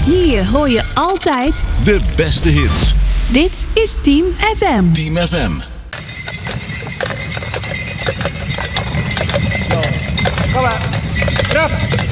Hier hoor je altijd de beste hits. Dit is Team FM. Team FM. Zo, kom maar. Trap.